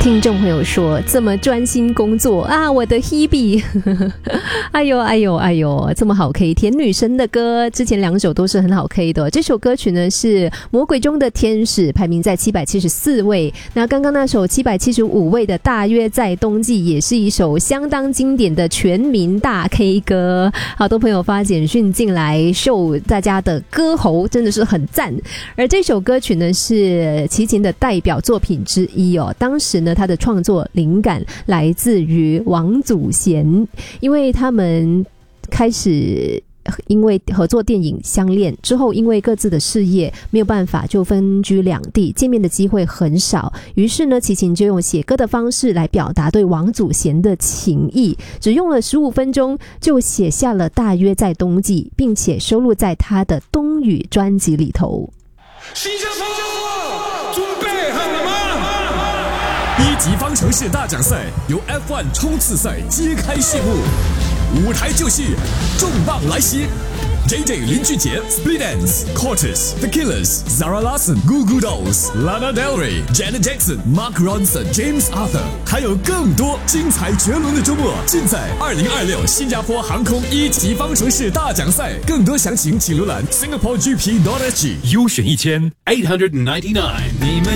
听众朋友说这么专心工作啊，我的 Hebe 哎呦哎呦哎呦，这么好 K 甜女神的歌，之前2首都是很好 K 的。这首歌曲呢是魔鬼中的天使，排名在774位。那刚刚那首775位的大约在冬季，也是一首相当经典的全民大 K 歌。好多朋友发简讯进来秀大家的歌喉，真的是很赞。而这首歌曲呢是齐秦的代表作品之一哦。当时呢他的创作灵感来自于王祖贤，因为他们开始因为合作电影相恋之后，因为各自的事业没有办法就分居两地，见面的机会很少，于是呢齐秦就用写歌的方式来表达对王祖贤的情意，只用了15分钟就写下了大约在冬季，并且收录在他的冬雨专辑里头。 新加坡准备好了吗？ 一级方程式大奖赛由 F1 冲刺赛揭开序幕，舞台就是重磅来袭。JJ 林俊杰、Split Enz、Cortez、The Killers、Zara Larsson、Goo Goo Dolls、Lana Del Rey、Janet Jackson、Mark Ronson、James Arthur， 还有更多精彩绝伦的周末，尽在2026新加坡航空一级方程式大奖赛。更多详情请浏览 SingaporeGP.SG。 优选1899，你们。